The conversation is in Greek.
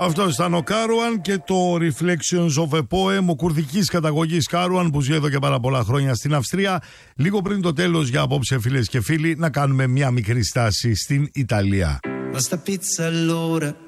Αυτό ήταν ο Κάρουαν και το Reflections of a Poem, ο κουρδικής καταγωγής Κάρουαν που ζει εδώ και πάρα πολλά χρόνια στην Αυστρία. Λίγο πριν το τέλος για απόψε, φίλες και φίλοι, να κάνουμε μια μικρή στάση στην Ιταλία. Basta pizza all'ora,